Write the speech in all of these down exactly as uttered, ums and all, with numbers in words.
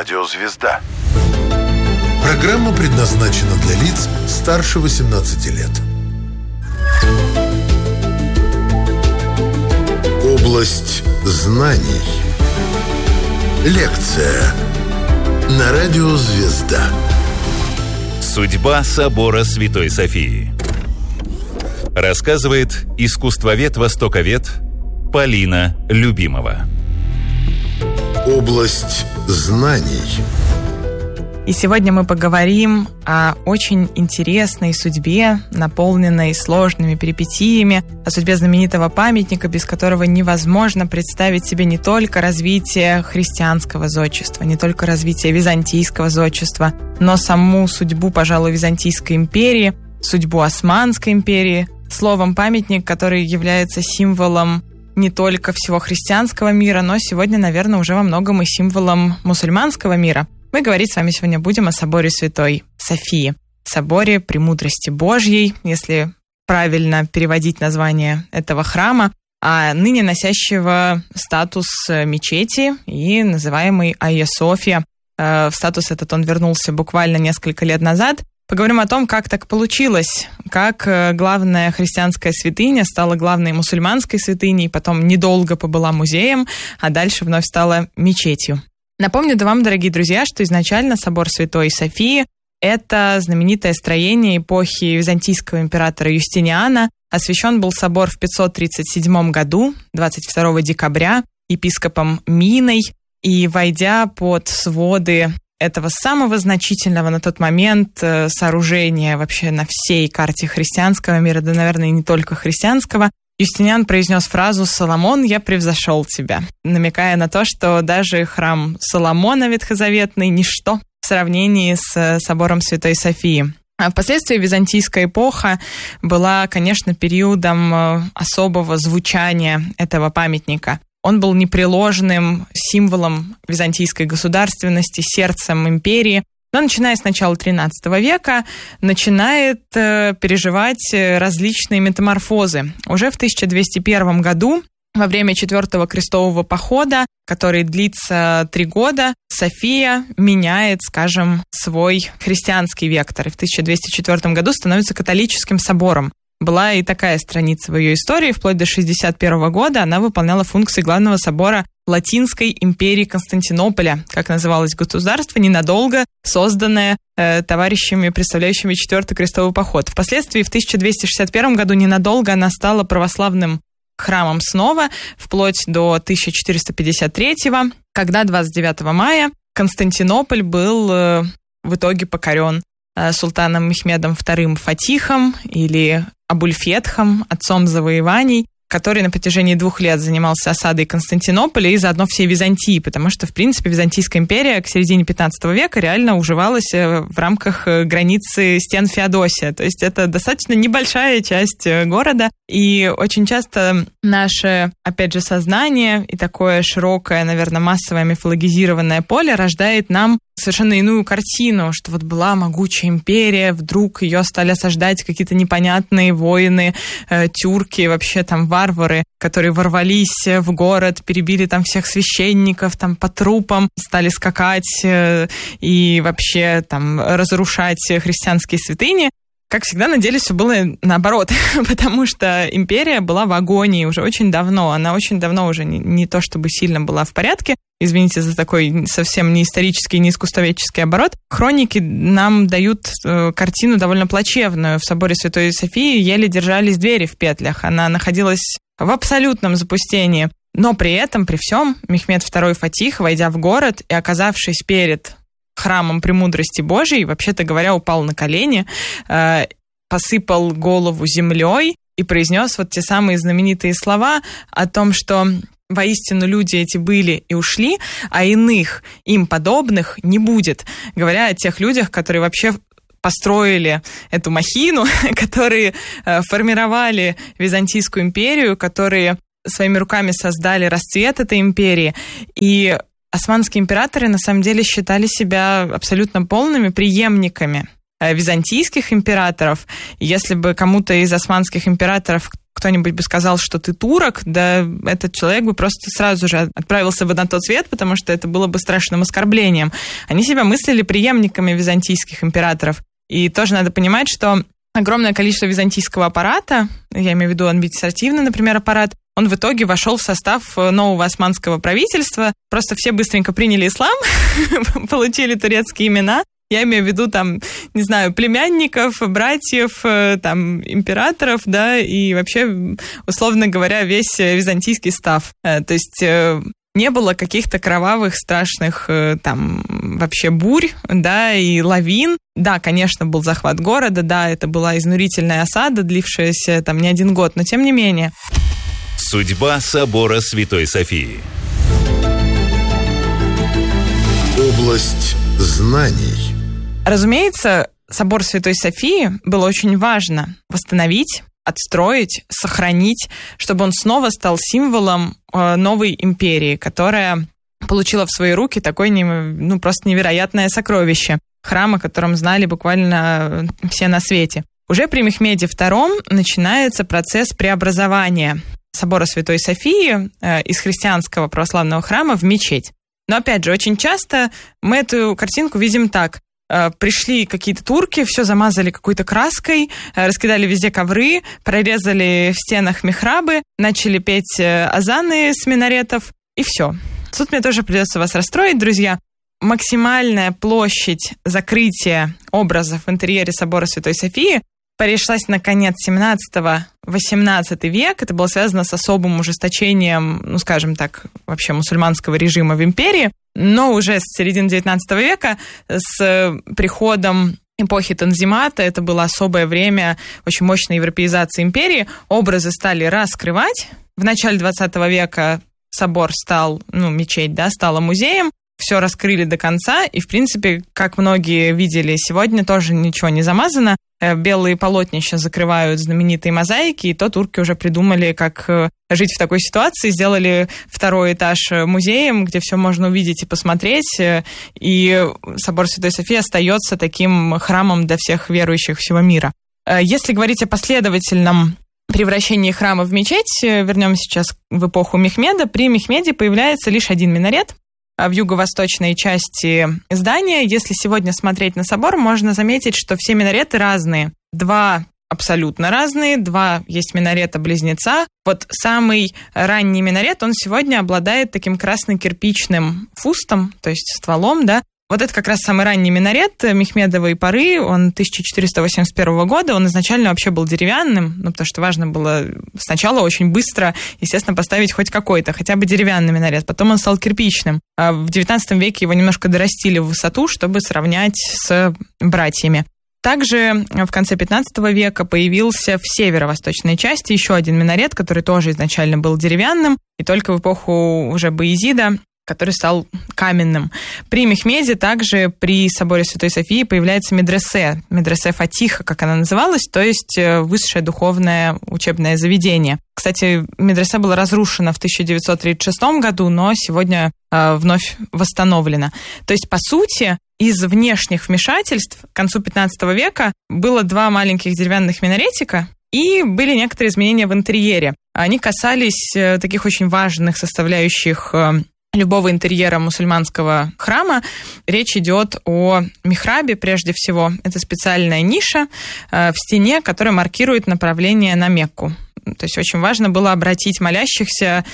Радио «Звезда». Программа предназначена для лиц старше восемнадцати лет. Область знаний. Лекция на Радио «Звезда». Судьба собора Святой Софии. Рассказывает искусствовед-востоковед Полина Любимова. Область знаний. И сегодня мы поговорим о очень интересной судьбе, наполненной сложными перипетиями, о судьбе знаменитого памятника, без которого невозможно представить себе не только развитие христианского зодчества, не только развитие византийского зодчества, но саму судьбу, пожалуй, Византийской империи, судьбу Османской империи. Словом, памятник, который является символом не только всего христианского мира, но сегодня, наверное, уже во многом и символом мусульманского мира. Мы говорить с вами сегодня будем о соборе Святой Софии, соборе Премудрости Божьей, если правильно переводить название этого храма, а ныне носящего статус мечети и называемый Айя София. В статус этот он вернулся буквально несколько лет назад. Поговорим о том, как так получилось, как главная христианская святыня стала главной мусульманской святыней, потом недолго побыла музеем, а дальше вновь стала мечетью. Напомню вам, дорогие друзья, что изначально собор Святой Софии – это знаменитое строение эпохи византийского императора Юстиниана. Освящен был собор в пятьсот тридцать седьмом году, двадцать второго декабря, епископом Миной, и, войдя под своды этого самого значительного на тот момент сооружения вообще на всей карте христианского мира, да, наверное, и не только христианского, Юстиниан произнес фразу «Соломон, я превзошел тебя», намекая на то, что даже храм Соломона ветхозаветный – ничто в сравнении с собором Святой Софии. А впоследствии византийская эпоха была, конечно, периодом особого звучания этого памятника. Он был непреложным символом византийской государственности, сердцем империи. Но начиная с начала тринадцатого века начинает э, переживать различные метаморфозы. Уже в тысяча двести первом году, во время четвертого крестового похода, который длится три года, София меняет, скажем, свой христианский вектор. И в тысяча двести четвёртом году становится католическим собором. Была и такая страница в ее истории. Вплоть до шестьдесят первого года она выполняла функции главного собора Латинской империи Константинополя, как называлось государство, ненадолго созданное э, товарищами, представляющими Четвертый крестовый поход. Впоследствии в тысяча двести шестьдесят первом году ненадолго она стала православным храмом снова, вплоть до тысяча четыреста пятьдесят третьего, когда двадцать девятого мая Константинополь был э, в итоге покорен э, султаном Мехмедом вторым Фатихом или Абуль-Фетхом, отцом завоеваний, который на протяжении двух лет занимался осадой Константинополя и заодно всей Византии, потому что, в принципе, Византийская империя к середине пятнадцатого века реально уживалась в рамках границы стен Феодосия. То есть это достаточно небольшая часть города, и очень часто наше, опять же, сознание и такое широкое, наверное, массовое мифологизированное поле рождает нам совершенно иную картину, что вот была могучая империя, вдруг ее стали осаждать какие-то непонятные воины, э, тюрки, вообще там варвары, которые ворвались в город, перебили там всех священников, там по трупам, стали скакать э, и вообще там разрушать христианские святыни. Как всегда, на деле все было наоборот, потому что империя была в агонии уже очень давно. Она очень давно уже не, не то чтобы сильно была в порядке. Извините за такой совсем не исторический, не искусствоведческий оборот. Хроники нам дают э, картину довольно плачевную. В соборе Святой Софии еле держались двери в петлях. Она находилась в абсолютном запустении. Но при этом, при всем, Мехмед второй Фатих, войдя в город и оказавшись перед храмом Премудрости Божьей, вообще-то говоря, упал на колени, э, посыпал голову землей и произнес вот те самые знаменитые слова о том, что воистину люди эти были и ушли, а иных им подобных не будет. Говоря о тех людях, которые вообще построили эту махину, которые э, формировали Византийскую империю, которые своими руками создали расцвет этой империи. И османские императоры на самом деле считали себя абсолютно полными преемниками византийских императоров. И если бы кому-то из османских императоров кто-нибудь бы сказал, что ты турок, да этот человек бы просто сразу же отправился бы на тот свет, потому что это было бы страшным оскорблением. Они себя мыслили преемниками византийских императоров. И тоже надо понимать, что огромное количество византийского аппарата, я имею в виду административный, например, аппарат, он в итоге вошел в состав нового османского правительства. Просто все быстренько приняли ислам, получили турецкие имена. Я имею в виду, там, не знаю, племянников, братьев, там, императоров, да, и вообще, условно говоря, весь византийский став. То есть не было каких-то кровавых, страшных, там, вообще бурь, да, и лавин. Да, конечно, был захват города, да, это была изнурительная осада, длившаяся, там, не один год, но тем не менее. Судьба собора Святой Софии. Область знаний. Разумеется, собор Святой Софии было очень важно восстановить, отстроить, сохранить, чтобы он снова стал символом новой империи, которая получила в свои руки такое, ну, просто невероятное сокровище. Храм, о котором знали буквально все на свете. Уже при Мехмеде втором начинается процесс преобразования собора Святой Софии из христианского православного храма в мечеть. Но, опять же, очень часто мы эту картинку видим так. Пришли какие-то турки, все замазали какой-то краской, раскидали везде ковры, прорезали в стенах михрабы, начали петь азаны с минаретов, и все. Тут мне тоже придется вас расстроить, друзья. Максимальная площадь закрытия образов в интерьере собора Святой Софии пришлась на конец семнадцатого-восемнадцатый век. Это было связано с особым ужесточением, ну, скажем так, вообще мусульманского режима в империи. Но уже с середины девятнадцатого века, с приходом эпохи Танзимата, это было особое время очень мощной европеизации империи, образы стали раскрывать. В начале двадцатого века собор стал, ну, мечеть, да, стала музеем. Все раскрыли до конца, и, в принципе, как многие видели сегодня, тоже ничего не замазано. Белые полотнища закрывают знаменитые мозаики, и то турки уже придумали, как жить в такой ситуации. Сделали второй этаж музеем, где все можно увидеть и посмотреть. И собор Святой Софии остается таким храмом для всех верующих всего мира. Если говорить о последовательном превращении храма в мечеть, вернемся сейчас в эпоху Мехмеда, при Мехмеде появляется лишь один минарет в юго-восточной части здания. Если сегодня смотреть на собор, можно заметить, что все минареты разные. Два абсолютно разные, два есть минарета-близнеца. Вот самый ранний минарет, он сегодня обладает таким красно-кирпичным фустом, то есть стволом, да. Вот это как раз самый ранний минарет Мехмедовой поры, он тысяча четыреста восемьдесят первого года, он изначально вообще был деревянным, ну, потому что важно было сначала очень быстро, естественно, поставить хоть какой-то, хотя бы деревянный минарет, потом он стал кирпичным. А в девятнадцатом веке его немножко дорастили в высоту, чтобы сравнять с братьями. Также в конце пятнадцатого века появился в северо-восточной части еще один минарет, который тоже изначально был деревянным, и только в эпоху уже Баязида, который стал каменным. При Мехмеде также при соборе Святой Софии появляется медресе, медресе Фатиха, как она называлась, то есть высшее духовное учебное заведение. Кстати, медресе было разрушено в тысяча девятьсот тридцать шестом году, но сегодня э, вновь восстановлено. То есть, по сути, из внешних вмешательств к концу пятнадцатого века было два маленьких деревянных минаретика, и были некоторые изменения в интерьере. Они касались э, таких очень важных составляющих э, любого интерьера мусульманского храма. Речь идет о михрабе прежде всего. Это специальная ниша э, в стене, которая маркирует направление на Мекку. То есть очень важно было обратить молящихся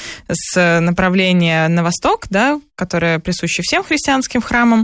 с направления на восток, да, которое присуще всем христианским храмам,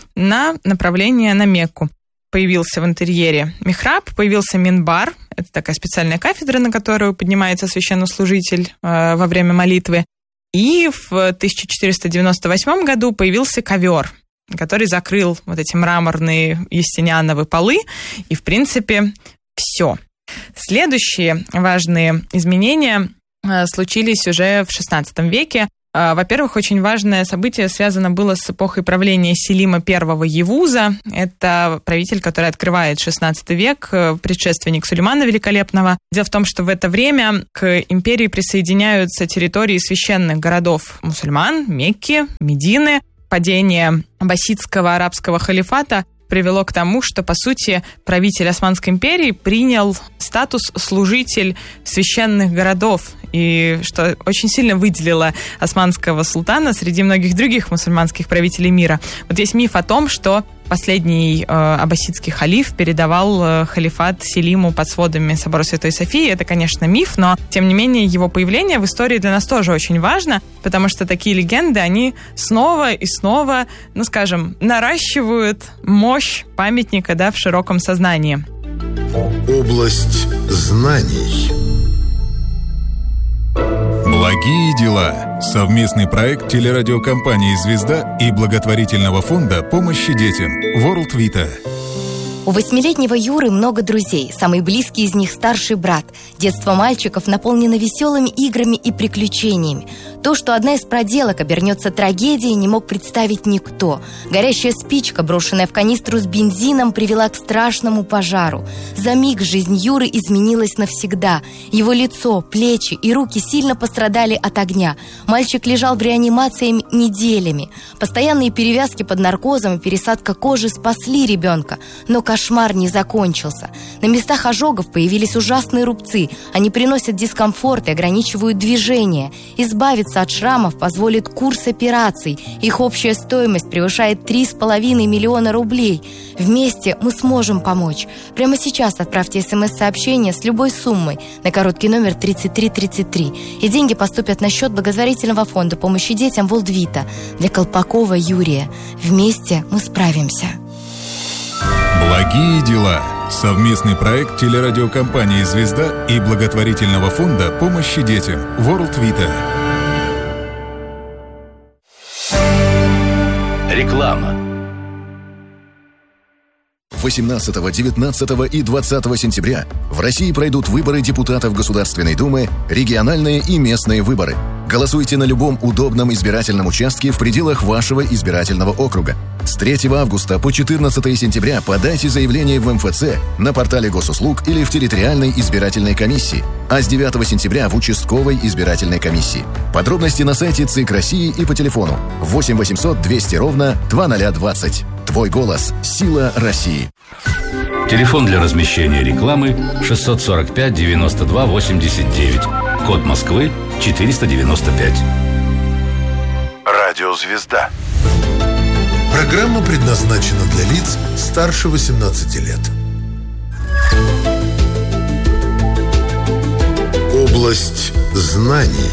на направление на Мекку. Появился в интерьере михраб, появился минбар. Это такая специальная кафедра, на которую поднимается священнослужитель э, во время молитвы. И в тысяча четыреста девяносто восьмом году появился ковер, который закрыл вот эти мраморные юстиниановые полы. И, в принципе, все. Следующие важные изменения случились уже в шестнадцатом веке. Во-первых, очень важное событие связано было с эпохой правления Селима первого Евуза. Это правитель, который открывает шестнадцатый век, предшественник Сулеймана Великолепного. Дело в том, что в это время к империи присоединяются территории священных городов мусульман, Мекки, Медины. Падение аббасидского арабского халифата привело к тому, что, по сути, правитель Османской империи принял статус служитель священных городов, и что очень сильно выделило османского султана среди многих других мусульманских правителей мира. Вот есть миф о том, что последний э, аббасидский халиф передавал э, халифат Селиму под сводами собора Святой Софии. Это, конечно, миф, но, тем не менее, его появление в истории для нас тоже очень важно, потому что такие легенды, они снова и снова, ну, скажем, наращивают мощь памятника, да, в широком сознании. Область знаний. Благие дела. Совместный проект телерадиокомпании «Звезда» и благотворительного фонда помощи детям World Vita. У восьмилетнего Юры много друзей. Самый близкий из них старший брат. Детство мальчиков наполнено веселыми играми и приключениями. То, что одна из проделок обернется трагедией, не мог представить никто. Горящая спичка, брошенная в канистру с бензином, привела к страшному пожару. За миг жизнь Юры изменилась навсегда. Его лицо, плечи и руки сильно пострадали от огня. Мальчик лежал в реанимации неделями. Постоянные перевязки под наркозом и пересадка кожи спасли ребенка. Но кошмар не закончился. На местах ожогов появились ужасные рубцы. Они приносят дискомфорт и ограничивают движение. Избавиться от шрамов позволит курс операций. Их общая стоимость превышает три с половиной миллиона рублей. Вместе мы сможем помочь. Прямо сейчас отправьте смс-сообщение с любой суммой на короткий номер тридцать три тридцать три. И деньги поступят на счет благотворительного фонда помощи детям World Vita для Колпакова Юрия. Вместе мы справимся. Благие дела. Совместный проект телерадиокомпании «Звезда» и благотворительного фонда помощи детям World Vita. Реклама. восемнадцатого, девятнадцатого и двадцатого сентября в России пройдут выборы депутатов Государственной Думы, региональные и местные выборы. Голосуйте на любом удобном избирательном участке в пределах вашего избирательного округа. С третьего августа по четырнадцатого сентября подайте заявление в эм эф цэ, на портале госуслуг или в территориальной избирательной комиссии, а с девятого сентября в участковой избирательной комиссии. Подробности на сайте ЦИК России и по телефону восемь восемьсот двести ровно двадцать двадцать. Твой голос – сила России. Телефон для размещения рекламы шестьсот сорок пять девяносто два восемьдесят девять. Код Москвы четыреста девяносто пять. Радио «Звезда». Программа предназначена для лиц старше восемнадцати лет. Область знаний.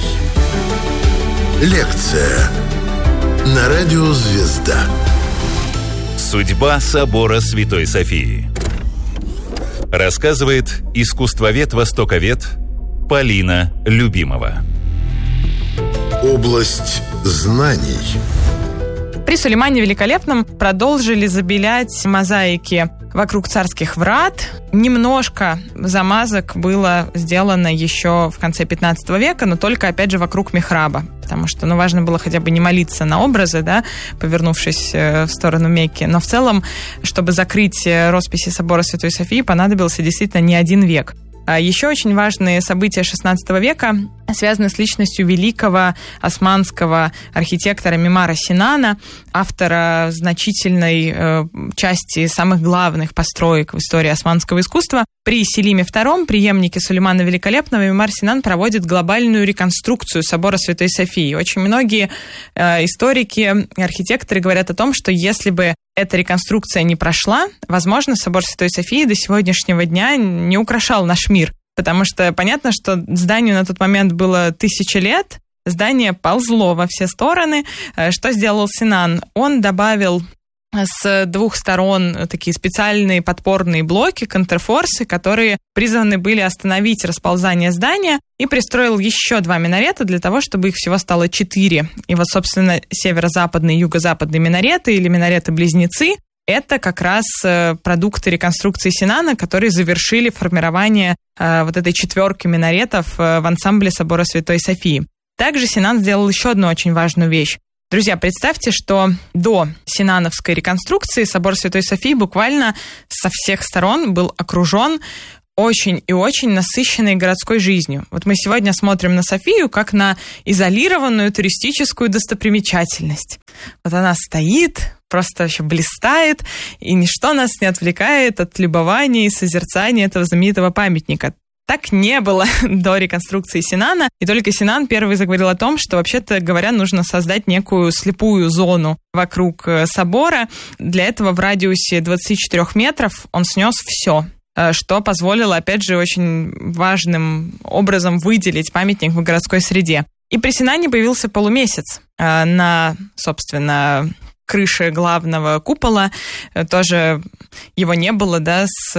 Лекция на радио «Звезда». Судьба собора Святой Софии. Рассказывает искусствовед-востоковед Полина Любимова. Область знаний. При Сулеймане Великолепном продолжили забелять мозаики вокруг царских врат. Немножко замазок было сделано еще в конце пятнадцатого века, но только, опять же, вокруг михраба. Потому что, ну, важно было хотя бы не молиться на образы, да, повернувшись в сторону Мекки. Но в целом, чтобы закрыть росписи собора Святой Софии, понадобился действительно не один век. Еще очень важные события шестнадцатого века связаны с личностью великого османского архитектора Мемара Синана, автора значительной э, части самых главных построек в истории османского искусства. При Селиме втором, преемнике Сулеймана Великолепного, Мемар Синан проводит глобальную реконструкцию собора Святой Софии. Очень многие э, историки, архитекторы говорят о том, что если бы эта реконструкция не прошла, возможно, собор Святой Софии до сегодняшнего дня не украшал наш мир. Потому что понятно, что зданию на тот момент было тысячи лет, здание ползло во все стороны. Что сделал Синан? Он добавил с двух сторон такие специальные подпорные блоки, контрфорсы, которые призваны были остановить расползание здания, и пристроил еще два минарета для того, чтобы их всего стало четыре. И вот, собственно, северо-западные и юго-западные минареты или минареты-близнецы — это как раз продукты реконструкции Синана, которые завершили формирование э, вот этой четверки минаретов в ансамбле собора Святой Софии. Также Синан сделал еще одну очень важную вещь. Друзья, представьте, что до синановской реконструкции собор Святой Софии буквально со всех сторон был окружен очень и очень насыщенной городской жизнью. Вот мы сегодня смотрим на Софию как на изолированную туристическую достопримечательность. Вот она стоит просто вообще блистает, и ничто нас не отвлекает от любования и созерцания этого знаменитого памятника. Так не было до реконструкции Синана, и только Синан первый заговорил о том, что, вообще-то говоря, нужно создать некую слепую зону вокруг собора. Для этого в радиусе двадцати четырёх метров он снес все, что позволило, опять же, очень важным образом выделить памятник в городской среде. И при Синане появился полумесяц на, собственно, крыши главного купола. Тоже его не было, да, с,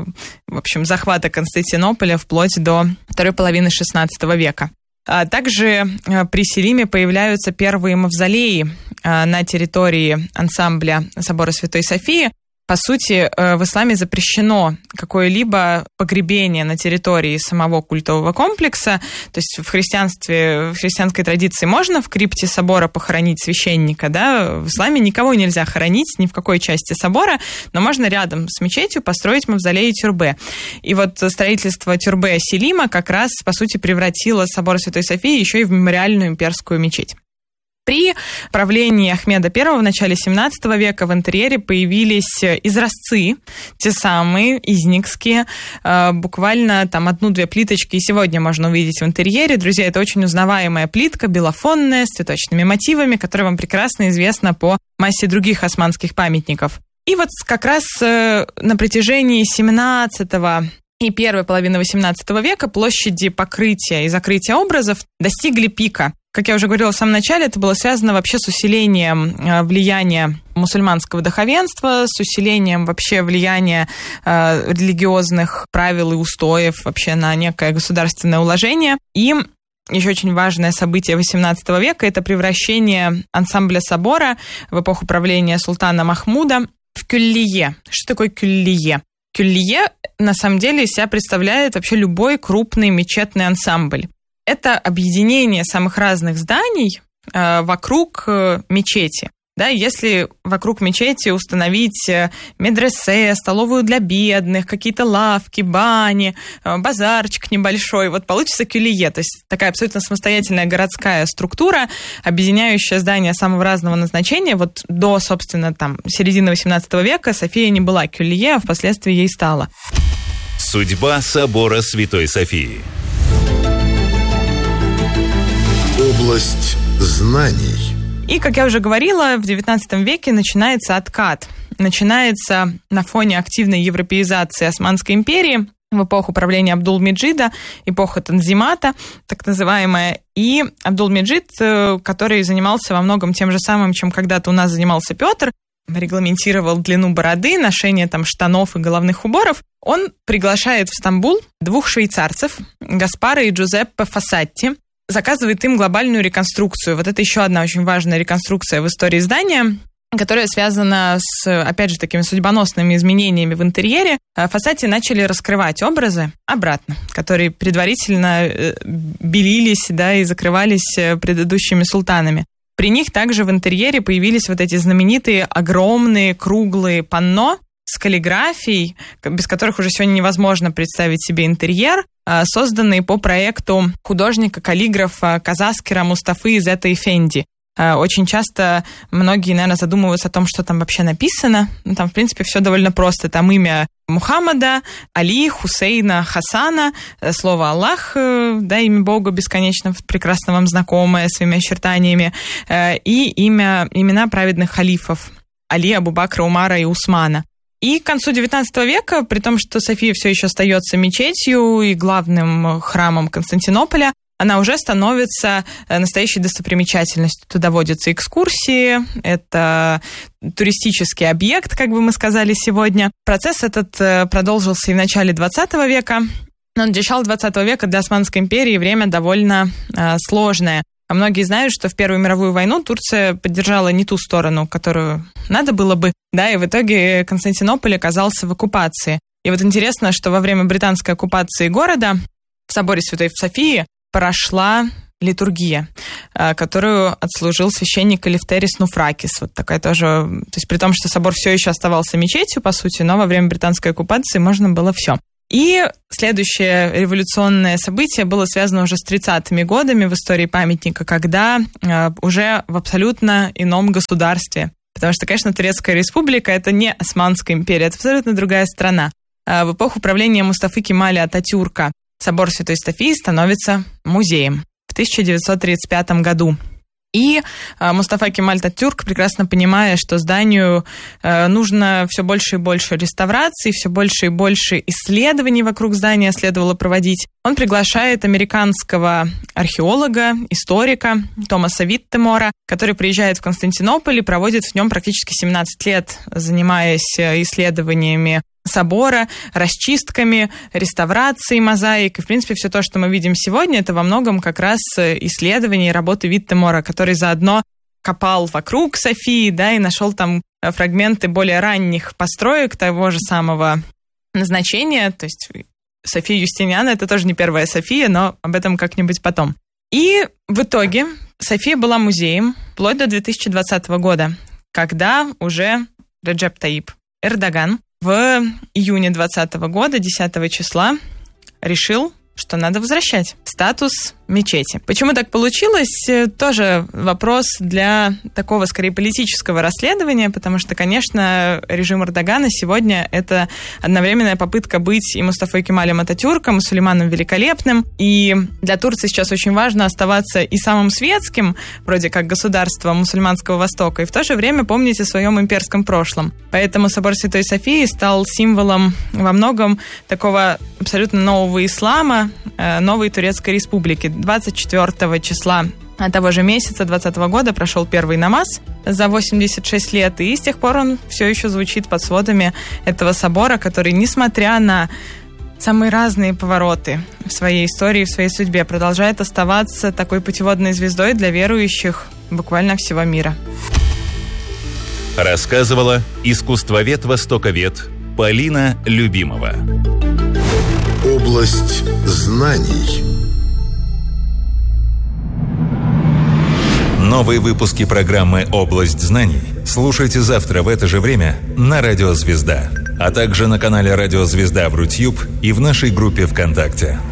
в общем, захвата Константинополя вплоть до второй половины шестнадцатого века. А также при Селиме появляются первые мавзолеи на территории ансамбля собора Святой Софии. По сути, в исламе запрещено какое-либо погребение на территории самого культового комплекса. То есть в христианстве, в христианской традиции можно в крипте собора похоронить священника, да? В исламе никого нельзя хоронить ни в какой части собора, но можно рядом с мечетью построить мавзолей и тюрбе. И вот строительство тюрбе Селима как раз, по сути, превратило собор Святой Софии еще и в мемориальную имперскую мечеть. При правлении Ахмеда Первого в начале семнадцатого века в интерьере появились изразцы, те самые, изникские, буквально там одну-две плиточки и сегодня можно увидеть в интерьере. Друзья, это очень узнаваемая плитка, белофонная, с цветочными мотивами, которая вам прекрасно известна по массе других османских памятников. И вот как раз на протяжении семнадцатого и первой половины восемнадцатого века площади покрытия и закрытия образов достигли пика. Как я уже говорила в самом начале, это было связано вообще с усилением влияния мусульманского духовенства, с усилением вообще влияния э, религиозных правил и устоев вообще на некое государственное уложение. И еще очень важное событие восемнадцатого века – это превращение ансамбля собора в эпоху правления султана Махмуда в кюллие. Что такое кюллие? Кюллие, на самом деле, из себя представляет вообще любой крупный мечетный ансамбль. Это объединение самых разных зданий э, вокруг э, мечети. Да, если вокруг мечети установить медресе, столовую для бедных, какие-то лавки, бани, э, базарчик небольшой, вот получится кюллие. То есть такая абсолютно самостоятельная городская структура, объединяющая здания самого разного назначения. Вот до, собственно, там, середины восемнадцатого века София не была кюллие, а впоследствии ей стала. Судьба собора Святой Софии. Область знаний. И, как я уже говорила, в девятнадцатом веке начинается откат. Начинается на фоне активной европеизации Османской империи в эпоху правления Абдул-Меджида, эпоха Танзимата, так называемая. И Абдул-Меджид, который занимался во многом тем же самым, чем когда-то у нас занимался Петр, регламентировал длину бороды, ношение там штанов и головных уборов, он приглашает в Стамбул двух швейцарцев, Гаспара и Джузеппе Фассатти, заказывает им глобальную реконструкцию. Вот это еще одна очень важная реконструкция в истории здания, которая связана с, опять же, такими судьбоносными изменениями в интерьере. Фассатти начали раскрывать образы обратно, которые предварительно белились, да, и закрывались предыдущими султанами. При них также в интерьере появились вот эти знаменитые огромные круглые панно с каллиграфией, без которых уже сегодня невозможно представить себе интерьер, созданные по проекту художника-каллиграфа Казаскера Мустафы Иззета Эфенди. Очень часто многие, наверное, задумываются о том, что там вообще написано. Ну, там, в принципе, все довольно просто. Там имя Мухаммада, Али, Хусейна, Хасана, слово Аллах, да, имя Бога бесконечно прекрасно вам знакомое своими очертаниями, и имя, имена праведных халифов Али, Абу-Бакра, Умара и Усмана. И к концу девятнадцатого века, при том, что София все еще остается мечетью и главным храмом Константинополя, она уже становится настоящей достопримечательностью. Туда водятся экскурсии, это туристический объект, как бы мы сказали сегодня. Процесс этот продолжился и в начале двадцатого века, но начало двадцатого века для Османской империи время довольно э, сложное. Многие знают, что в Первую мировую войну Турция поддержала не ту сторону, которую надо было бы, да, и в итоге Константинополь оказался в оккупации. И вот интересно, что во время британской оккупации города в соборе Святой Софии прошла литургия, которую отслужил священник Элефтерис Нуфракис. Вот такая тоже... То есть при том, что собор все еще оставался мечетью, по сути, но во время британской оккупации можно было все. И следующее революционное событие было связано уже с тридцатыми годами в истории памятника, когда уже в абсолютно ином государстве Потому что, конечно, Турецкая республика – это не Османская империя, это абсолютно другая страна. В эпоху правления Мустафы Кемаля Ататюрка собор Святой Софии становится музеем в тысяча девятьсот тридцать пятом году. И Мустафа Кемаль Ататюрк, прекрасно понимая, что зданию нужно все больше и больше реставрации, все больше и больше исследований вокруг здания следовало проводить, он приглашает американского археолога, историка Томаса Виттемора, который приезжает в Константинополь и проводит в нем практически семнадцать лет, занимаясь исследованиями собора, расчистками, реставрацией мозаик. И, в принципе, все то, что мы видим сегодня, это во многом как раз исследования и работы Виттемора, который заодно копал вокруг Софии, да, и нашел там фрагменты более ранних построек того же самого назначения. То есть София Юстиниана — это тоже не первая София, но об этом как-нибудь потом. И в итоге София была музеем вплоть до две тысячи двадцатого года, когда уже Реджеп Таип Эрдоган в июне двадцатого года, десятого числа, решил, что надо возвращать статус мечети. Почему так получилось? Тоже вопрос для такого, скорее, политического расследования, потому что, конечно, режим Эрдогана сегодня — это одновременная попытка быть и Мустафой Кемалем Ататюрком, и Сулейманом Великолепным. И для Турции сейчас очень важно оставаться и самым светским, вроде как государством мусульманского Востока, и в то же время помнить о своем имперском прошлом. Поэтому собор Святой Софии стал символом во многом такого абсолютно нового ислама, новой Турецкой республики. двадцать четвёртого числа того же месяца, двадцатого года, прошел первый намаз за восемьдесят шесть лет, и с тех пор он все еще звучит под сводами этого собора, который, несмотря на самые разные повороты в своей истории, в своей судьбе, продолжает оставаться такой путеводной звездой для верующих буквально всего мира. Рассказывала искусствовед-востоковед Полина Любимова. Область знаний. Новые выпуски программы «Область знаний» слушайте завтра в это же время на Радио Звезда, а также на канале Радио Звезда в Рутьюб и в нашей группе ВКонтакте.